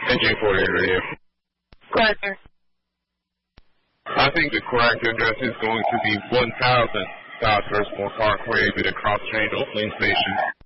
Engine 48 radio. Correct, sir. I think the correct address is going to be 1000 South Firstmore Parkway with a cross-train Oakland Station.